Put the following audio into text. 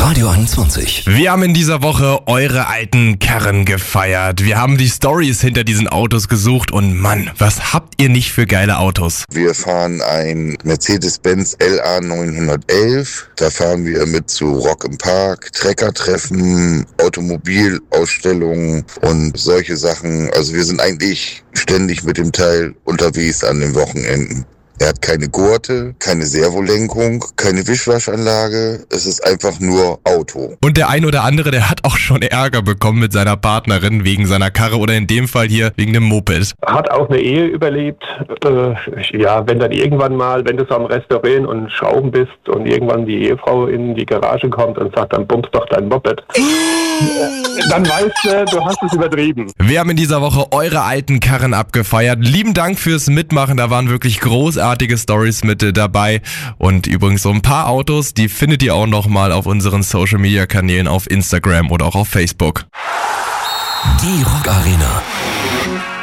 Radio 21. Wir haben in dieser Woche eure alten Karren gefeiert. Wir haben die Storys hinter diesen Autos gesucht und Mann, was habt ihr nicht für geile Autos? Wir fahren ein Mercedes-Benz LA 911. Da fahren wir mit zu Rock im Park, Treckertreffen, Automobilausstellungen und solche Sachen. Also wir sind eigentlich ständig mit dem Teil unterwegs an den Wochenenden. Er hat keine Gurte, keine Servolenkung, keine Wischwaschanlage. Es ist einfach nur Auto. Und der ein oder andere, der hat auch schon Ärger bekommen mit seiner Partnerin wegen seiner Karre oder in dem Fall hier wegen dem Moped. Hat auch eine Ehe überlebt. Wenn dann irgendwann mal, wenn du so am Restaurieren und Schrauben bist und irgendwann die Ehefrau in die Garage kommt und sagt, dann bummst doch dein Moped. Dann weißt du hast es übertrieben. Wir haben in dieser Woche eure alten Karren abgefeiert. Lieben Dank fürs Mitmachen, da waren wirklich großartige Storys mit dabei. Und übrigens so ein paar Autos, die findet ihr auch nochmal auf unseren Social Media Kanälen auf Instagram oder auch auf Facebook. Die Rock Arena.